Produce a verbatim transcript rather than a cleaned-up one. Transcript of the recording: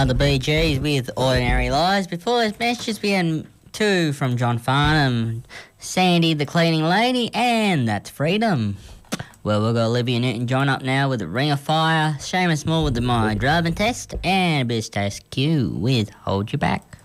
are the Bee Gees with Ordinary Lies. Before this messages, we had two from John Farnham, Sandy the Cleaning Lady, and That's Freedom. Well, we've got Olivia Newton-John up now with the Ring of Fire, Seamus Moore with the My Driving Test, and a bit of Status Q with Hold You Back.